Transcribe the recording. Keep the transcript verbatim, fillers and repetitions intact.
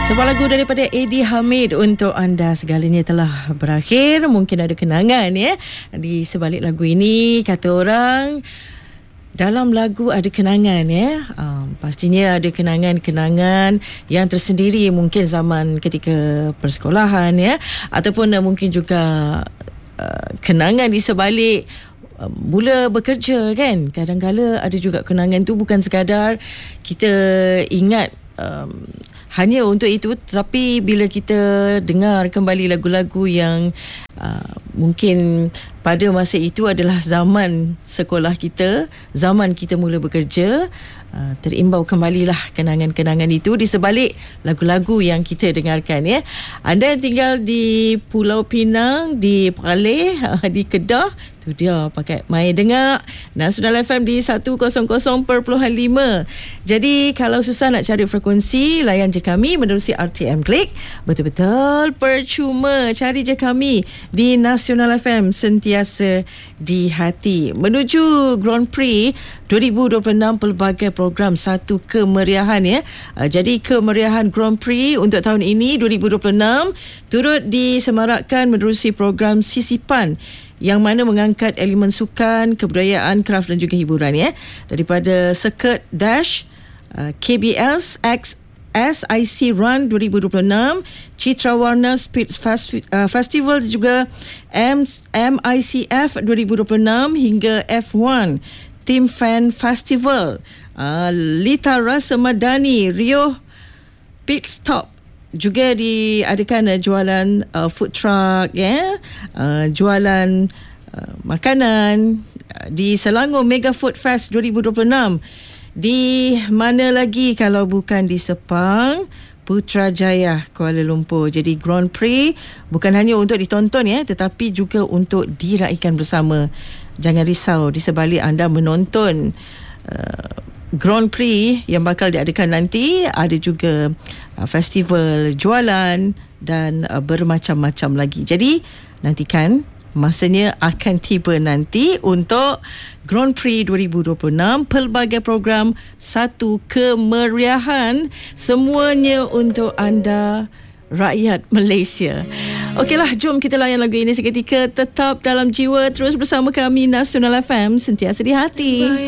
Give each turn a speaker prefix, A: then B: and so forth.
A: Sebuah lagu daripada Eddie Hamid untuk anda. Segalanya telah berakhir. Mungkin ada kenangan ya di sebalik lagu ini. Kata orang, dalam lagu ada kenangan ya. Um, pastinya ada kenangan-kenangan yang tersendiri, mungkin zaman ketika persekolahan ya, ataupun uh, mungkin juga uh, kenangan di sebalik uh, mula bekerja kan. Kadang-kala ada juga kenangan tu bukan sekadar kita ingat um, hanya untuk itu, tapi bila kita dengar kembali lagu-lagu yang uh, mungkin pada masa itu adalah zaman sekolah kita, zaman kita mula bekerja, uh, terimbau kembalilah kenangan-kenangan itu di sebalik lagu-lagu yang kita dengarkan ya. Anda yang tinggal di Pulau Pinang, di Perlis, uh, di Kedah, tu dia pakai mai dengar Nasional F M di seratus perpuluhan lima. Jadi kalau susah nak cari frekuensi, layan je kami menerusi R T M Klik. Betul-betul percuma, cari je kami di Nasional F M, sentiasa di hati. Menuju Grand Prix dua ribu dua puluh enam, pelbagai program, satu kemeriahan ya. Uh, jadi kemeriahan Grand Prix untuk tahun ini dua ribu dua puluh enam turut disemarakkan menerusi program sisipan yang mana mengangkat elemen sukan, kebudayaan, kraf dan juga hiburan ya. Daripada Circuit Dash, uh, K B S X S I C Run dua ribu dua puluh enam, Citra Warna Speed Fast, uh, Festival dan juga M I C F dua ribu dua puluh enam hingga F satu Team Fan Festival, uh, Lita Rasa Madani Rio Pit Stop. Juga diadakan uh, jualan uh, food truck ya, uh, jualan uh, makanan uh, di Selangor Mega Food Fest dua ribu dua puluh enam. Di mana lagi kalau bukan di Sepang, Putrajaya, Kuala Lumpur. Jadi Grand Prix bukan hanya untuk ditonton ya, tetapi juga untuk diraikan bersama. Jangan risau, di sebalik anda menonton uh, Grand Prix yang bakal diadakan nanti, ada juga uh, festival jualan dan uh, bermacam-macam lagi. Jadi nantikan, masanya akan tiba nanti untuk Grand Prix dua ribu dua puluh enam, pelbagai program, satu kemeriahan, semuanya untuk anda rakyat Malaysia. Okeylah, jom kita layan lagu ini seketika. Tetap dalam jiwa, terus bersama kami Nasional F M, sentiasa di hati.